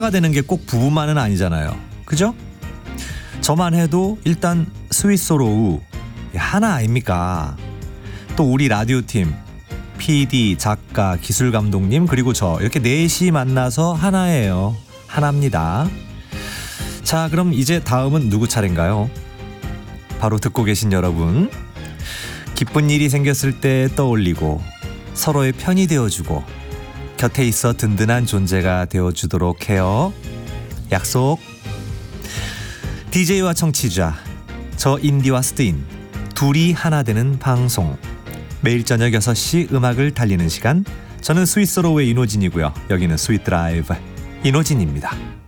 되는 게 꼭 부부만은 아니잖아요. 그죠? 저만 해도 일단 스위스로우 하나 아닙니까? 또 우리 라디오팀 PD, 작가, 기술감독님 그리고 저 이렇게 넷이 만나서 하나예요. 하나입니다. 자, 그럼 이제 다음은 누구 차례인가요? 바로 듣고 계신 여러분. 기쁜 일이 생겼을 때 떠올리고 서로의 편이 되어주고 곁에 있어 든든한 존재가 되어주도록 해요. 약속. DJ와 청취자, 저 인디와 스트인 둘이 하나 되는 방송. 매일 저녁 6시 음악을 달리는 시간. 저는 스위스로우의 이노진이고요. 여기는 스윗드라이브 이노진입니다.